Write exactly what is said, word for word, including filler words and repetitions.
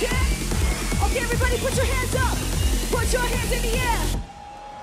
Okay? Okay, everybody put your hands up. Put your hands in the air.